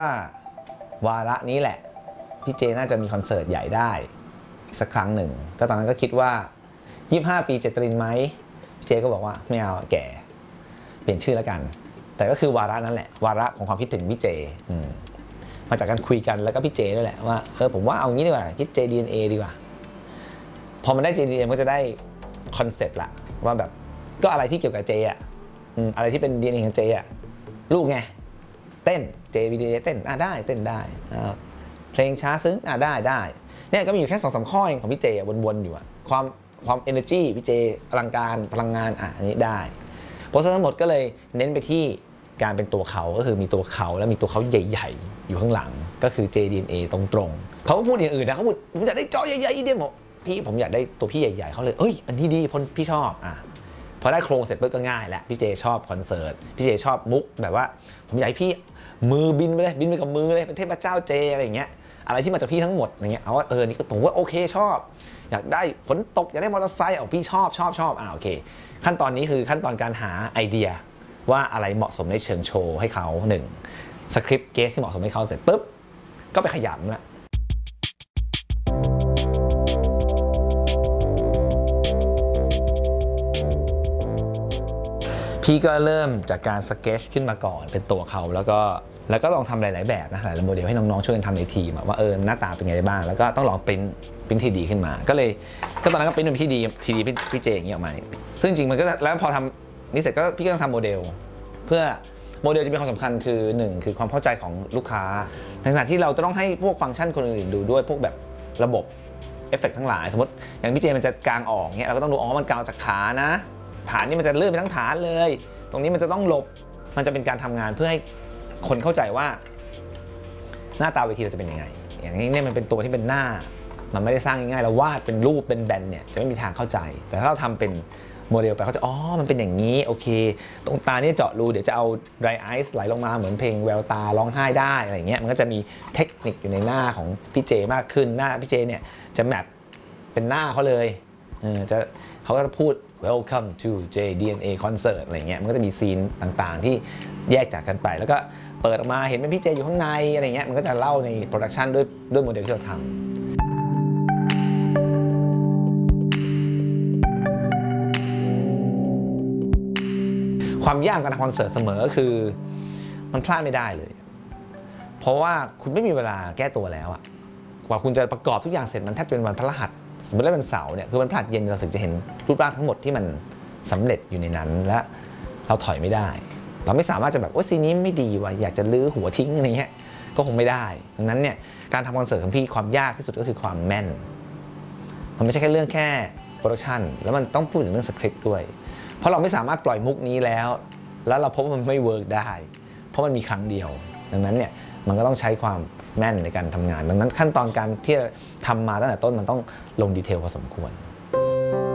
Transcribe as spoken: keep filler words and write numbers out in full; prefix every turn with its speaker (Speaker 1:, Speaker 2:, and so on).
Speaker 1: ว่าวาระนี้แหละพี่เจน่าจะมีคอนเสิร์ตใหญ่ได้อีกสักครั้งหนึ่งก็ตอนนั้นก็คิดว่ายี่สิบห้าปีเจตรินไหมพี่เจก็บอกว่าไม่เอาแก่เปลี่ยนชื่อแล้วกันแต่ก็คือวาระนั้นแหละวาระของความคิดถึงพี่เจมาจากการคุยกันแล้วก็พี่เจนั่นแหละว่าเออผมว่าเอางี้ดีกว่าคิด เจ ดี เอ็น เอ ดีกว่าพอมันได้ เจ ดี เอ็น เอ ก็จะได้คอนเซปต์ละว่าแบบก็อะไรที่เกี่ยวกับเจอ่ะอะไรที่เป็น ดี เอ็น เอ ของเจอ่ะลูกไงเต้น เจ ดี เอ็น เอ เต้นอ่ะได้เต้นได้เพลงช้าซึ้งอ่ะได้ได้เนี่ยก็มีอยู่แค่สองสามข้อเองของพี่เจวนๆอยู่อะความความ energy พี่เจพลังการพลังงานอ่ะอันนี้ได้โปสเตอร์ทั้งหมดก็เลยเน้นไปที่การเป็นตัวเขาก็คือมีตัวเขาแล้วมีตัวเขาใหญ่ๆอยู่ข้างหลังก็คือ เจ ดี เอ็น เอ ตรงๆเขาก็พูดอย่างอื่นนะเขาพูดผมอยากได้จอใหญ่ๆเดียวบอกพี่ผมอยากได้ตัวพี่ใหญ่ๆเขาเลยเอ้ยอันนี้ดีพลพี่ชอบอ่ะพอได้โครงเสร็จปุ๊บก็ง่ายแล้วพี่เจชอบคอนเสิร์ตพี่เจชอบมุกแบบว่าผมอยากให้พี่มือบินไปเลยบินไปกับมือเลยเป็นเทพเจ้าเจอะไรอย่างเงี้ยอะไรที่มาจากพี่ทั้งหมดอย่างเงี้ยเอาว่าเออนี่ก็ผมว่าโอเคชอบอยากได้ฝนตกอยากได้มอเตอร์ไซค์เอาพี่ชอบชอบชอบอ่าโอเคขั้นตอนนี้คือขั้นตอนการหาไอเดียว่าอะไรเหมาะสมในเชิงโชว์ให้เขาหนึ่งสคริปต์เกสที่เหมาะสมให้เขาเสร็จปุ๊บก็ไปขยำละพี่ก็เริ่มจากการสเกจขึ้นมาก่อนเป็นตัวเขาแล้วก็แล้วก็ลองทำหลายๆแบบนะหลายๆโมเดลให้น้องๆช่วยกันทำในทีมว่าเออหน้าตาเป็นไงบ้างแล้วก็ต้องลองปริ้นปริ้นทีดีขึ้นมาก็เลยก็ตอนนั้นก็ปริ้นเป็นทีดีทีดีพี่เจอย่างนี้ออกมาซึ่งจริงมันก็แล้วพอทำนี่เสร็จก็พี่ก็ต้องทำโมเดลเพื่อโมเดลจะมีความสำคัญคือหนึ่งคือความเข้าใจของลูกค้าในขณะที่เราจะต้องให้พวกฟังก์ชันคนอื่นดูด้วยพวกแบบระบบเอฟเฟกต์ทั้งหลายสมมติอย่างพี่เจมันจะกางออกเนี่ยเราก็ต้องดูอ๋อมันกางจากขานะฐานนี่มันจะเลื่อนไปทั้งฐานเลยตรงนี้มันจะต้องหลบมันจะเป็นการทำงานเพื่อให้คนเข้าใจว่าหน้าตาเวทีเราจะเป็นยังไงอย่างนี้เนี่ยมันเป็นตัวที่เป็นหน้ามันไม่ได้สร้างง่ายๆเราวาดเป็นรูปเป็นแบนเนี่ยจะไม่มีทางเข้าใจแต่ถ้าเราทำเป็นโมเดลไปเขาจะอ๋อมันเป็นอย่างนี้โอเคตรงตาเนี่ยเจาะรูเดี๋ยวจะเอา dry ice ไหลลงมาเหมือนเพลงแววตาร้องไห้ได้อะไรเงี้ยมันก็จะมีเทคนิคอยู่ในหน้าของพี่เจมากขึ้นหน้าพี่เจเนี่ยจะแมปเป็นหน้าเขาเลยเออจะเขาก็จะพูดWelcome to เจ ดี เอ็น เอ Concert อะไรเงี้ยมันก็จะมีซีนต่างๆที่แยกจากกันไปแล้วก็เปิดออกมาเห็นเป็นพี่เจอยู่ข้างในอะไรเงี้ยมันก็จะเล่าในโปรดักชันด้วยด้วยโมเดลที่เราทำความยากการทำคอนเสิร์ตเสมอก็คือมันพลาดไม่ได้เลยเพราะว่าคุณไม่มีเวลาแก้ตัวแล้วอะกว่าคุณจะประกอบทุกอย่างเสร็จมันแทบจะเป็นวันพฤหัสสมมติว่าเป็นเสาร์เนี่ยคือมันพลาดเย็นเราถึงจะเห็นรูปร่างทั้งหมดที่มันสำเร็จอยู่ในนั้นและเราถอยไม่ได้เราไม่สามารถจะแบบว่าซีนนี้ไม่ดีว่ะอยากจะลื้อหัวทิ้งอะไรเงี้ยก็คงไม่ได้ดังนั้นเนี่ยการทำคอนเสิร์ตของพี่ความยากที่สุดก็คือความแม่นมันไม่ใช่แค่เรื่องแค่โปรดักชันแล้วมันต้องพูดถึงเรื่องสคริปต์ด้วยเพราะเราไม่สามารถปล่อยมุกนี้แล้วแล้วเราพบว่ามันไม่เวิร์กได้เพราะมันมีครั้งเดียวดังนั้นเนี่ยมันก็ต้องใช้ความแม่นในการทำงานดังนั้นขั้นตอนการที่ทำมาตั้งแต่ต้นมันต้องลงดีเทลพอสมควร